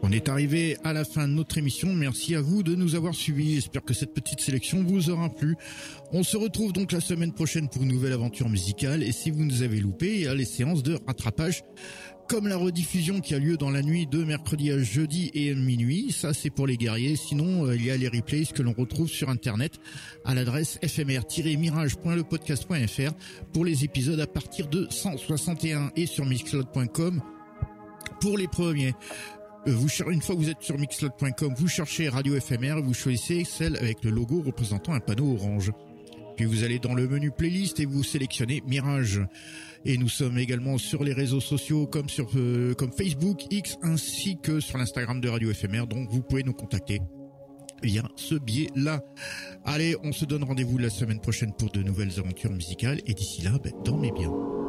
On est arrivé à la fin de notre émission. Merci à vous de nous avoir suivis. J'espère que cette petite sélection vous aura plu. On se retrouve donc la semaine prochaine pour une nouvelle aventure musicale. Et si vous nous avez loupé, il y a les séances de rattrapage, comme la rediffusion qui a lieu dans la nuit de mercredi à jeudi et à minuit. Ça, c'est pour les guerriers. Sinon, il y a les replays que l'on retrouve sur Internet à l'adresse fmr-mirage.lepodcast.fr pour les épisodes à partir de 161 et sur mixcloud.com pour les premiers. Une fois que vous êtes sur mixcloud.com, vous cherchez Radio FMR, vous choisissez celle avec le logo représentant un panneau orange. Puis vous allez dans le menu playlist et vous sélectionnez Mirage. Et nous sommes également sur les réseaux sociaux comme Facebook, X, ainsi que sur l'Instagram de Radio FMR. Donc vous pouvez nous contacter via ce biais-là. Allez, on se donne rendez-vous la semaine prochaine pour de nouvelles aventures musicales. Et d'ici là, dormez bien.